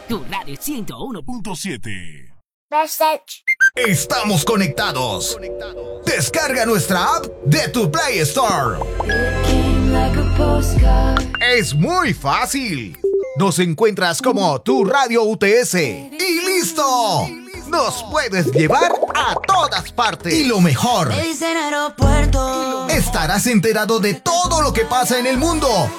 Tu radio 101.7. Message. Estamos conectados. Descarga nuestra app de tu Play Store. Es muy fácil. Nos encuentras como Tu Radio UTS y listo. Nos puedes llevar a todas partes. Y lo mejor, Me dicen aeropuerto. estarás enterado de todo lo que pasa en el mundo